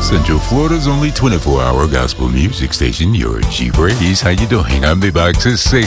Central Florida's only 24-hour gospel music station, your G-Praise. How you doing? I'm B-Box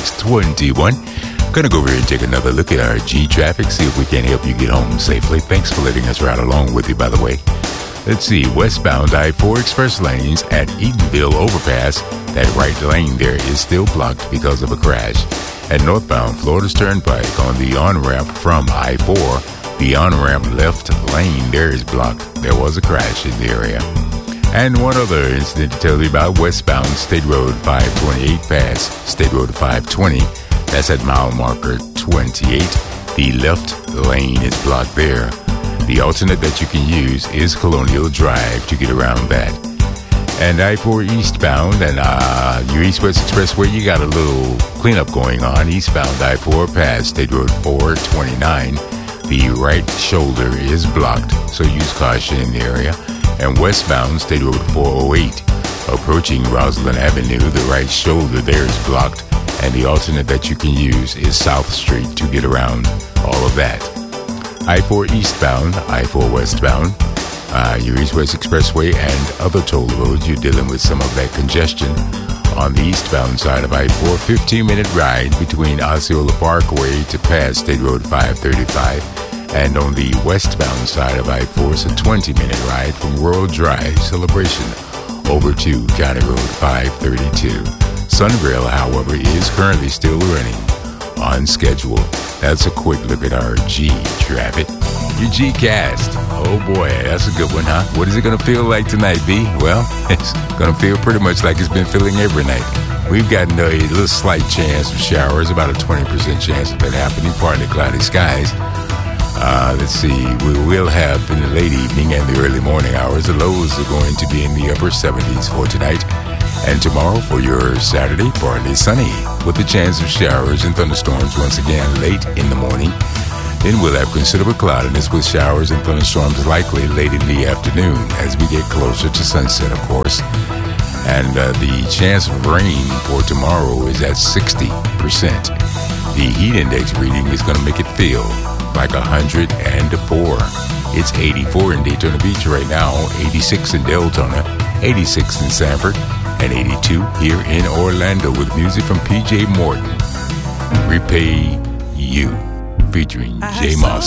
621. Gonna go over here and take another look at our G-Traffic, see if we can help you get home safely. Thanks for letting us ride along with you, by the way. Let's see, westbound I-4 express lanes at Eatonville Overpass. That right lane there is still blocked because of a crash. At northbound Florida's Turnpike on the on-ramp from I-4, the on-ramp left lane there is blocked. There was a crash in the area. And one other incident to tell you about, westbound State Road 528 past State Road 520. That's at mile marker 28. The left lane is blocked there. The alternate that you can use is Colonial Drive to get around that. And I-4 eastbound and your East-West Expressway, you got a little cleanup going on. Eastbound I-4 past State Road 429. The right shoulder is blocked, so use caution in the area. And westbound State Road 408, approaching Roslyn Avenue, the right shoulder there is blocked, and the alternate that you can use is South Street to get around all of that. I-4 eastbound, I-4 westbound, your East-West Expressway and other toll roads, you're dealing with some of that congestion. On the eastbound side of I-4, 15-minute ride between Osceola Parkway to pass State Road 535. And on the westbound side of I-4, it's a 20-minute ride from World Drive Celebration over to County Road 532. Sunrail, however, is currently still running on schedule. That's a quick look at our G-Traffic. Your G-Cast. Oh boy, that's a good one, huh? What is it going to feel like tonight, B? Well, it's going to feel pretty much like it's been feeling every night. We've gotten a little slight chance of showers, about a 20% chance of that happening, partly cloudy skies. Let's see, we will have in the late evening and the early morning hours, the lows are going to be in the upper 70s for tonight. And tomorrow for your Saturday, partly sunny, with a chance of showers and thunderstorms once again late in the morning. Then we'll have considerable cloudiness with showers and thunderstorms likely late in the afternoon as we get closer to sunset, of course. And the chance of rain for tomorrow is at 60%. The heat index reading is going to make it feel like 104. It's 84 in Daytona Beach right now, 86 in Deltona, 86 in Sanford, and 82 here in Orlando with music from PJ Morton. Repay You, featuring J Moss.